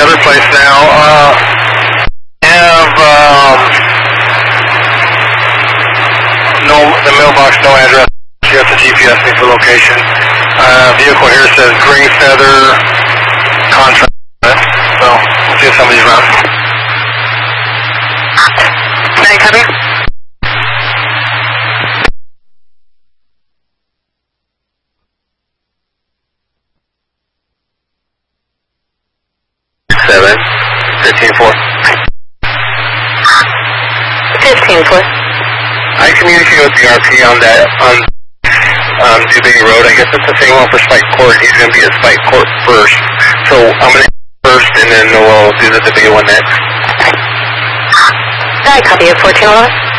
other place now. Have the mailbox, no address. You have the GPS me for location. Vehicle here says Green Feather contract. So we'll see if somebody's around. Hey, come here. Seven. 15-4. 15-4. I communicated with the RP on that, on Dubay Road. I guess it's the same one for Spike Court. He's going to be at Spike Court first. So I'm going to first, and then we'll do the Dubay one next. I copy it, 1411.